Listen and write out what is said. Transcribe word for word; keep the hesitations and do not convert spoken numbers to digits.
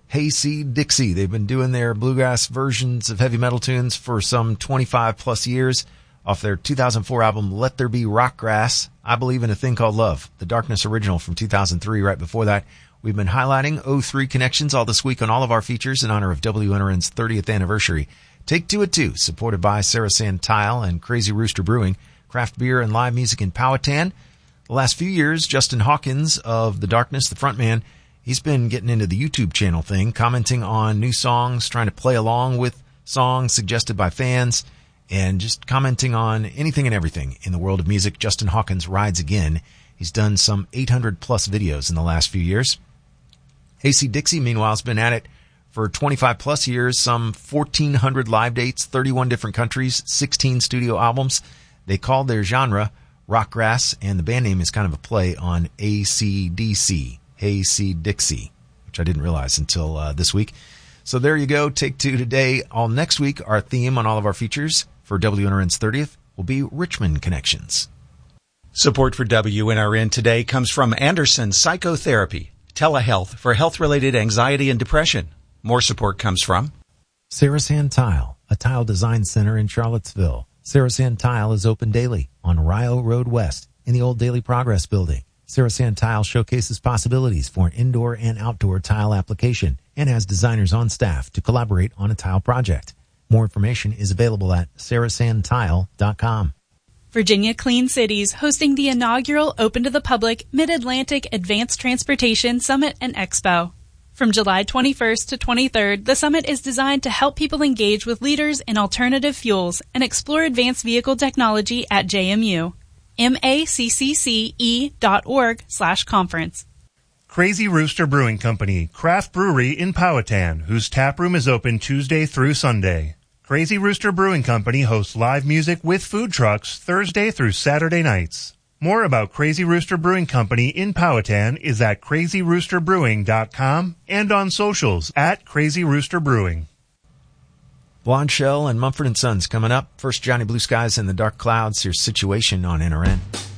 Hayseed Dixie. They've been doing their bluegrass versions of heavy metal tunes for some twenty-five plus years. Off their two thousand four album, Let There Be Rockgrass, I Believe in a Thing Called Love, the Darkness original from two thousand three. Right before that, we've been highlighting oh three Connections all this week on all of our features in honor of W N R N's thirtieth anniversary. Take Two at Two, supported by Sarasan Tile and Crazy Rooster Brewing, craft beer and live music in Powhatan. The last few years, Justin Hawkins of The Darkness, the frontman, he's been getting into the YouTube channel thing, commenting on new songs, trying to play along with songs suggested by fans, and just commenting on anything and everything in the world of music. Justin Hawkins rides again. He's done some eight hundred plus videos in the last few years. Hayseed Dixie, meanwhile, has been at it for twenty-five plus years, some fourteen hundred live dates, thirty-one different countries, sixteen studio albums. They call their genre rockgrass, and the band name is kind of a play on A C D C, Hayseed Dixie, which I didn't realize until uh, this week. So there you go. Take Two today. All next week, our theme on all of our features for W N R N's thirtieth will be Richmond Connections. Support for W N R N today comes from Anderson Psychotherapy, telehealth for health-related anxiety and depression. More support comes from Sarasan Tile, a tile design center in Charlottesville. Sarasan Tile is open daily on Rio Road West in the old Daily Progress building. Sarasan Tile showcases possibilities for an indoor and outdoor tile application and has designers on staff to collaborate on a tile project. More information is available at sarasan tile dot com. Virginia Clean Cities hosting the inaugural Open to the Public Mid-Atlantic Advanced Transportation Summit and Expo. From July twenty-first to twenty-third, the summit is designed to help people engage with leaders in alternative fuels and explore advanced vehicle technology at J M U. M A C C C E dot org slash conference. Crazy Rooster Brewing Company, craft brewery in Powhatan, whose tap room is open Tuesday through Sunday. Crazy Rooster Brewing Company hosts live music with food trucks Thursday through Saturday nights. More about Crazy Rooster Brewing Company in Powhatan is at crazy rooster brewing dot com and on socials at Crazy Rooster Brewing. Blonde Shell and Mumford and Sons coming up. First, Johnny Blue Skies in the Dark Clouds. Here's Situation on N R N.